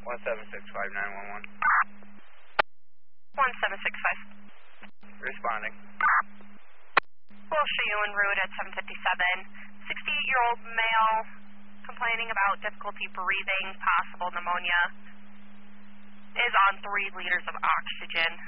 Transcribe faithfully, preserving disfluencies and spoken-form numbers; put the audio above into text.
one seven six five nine one one. one seven six five. Responding. We'll show you en route at seven fifty-seven. sixty-eight-year-old male complaining about difficulty breathing, possible pneumonia. Is on three liters of oxygen.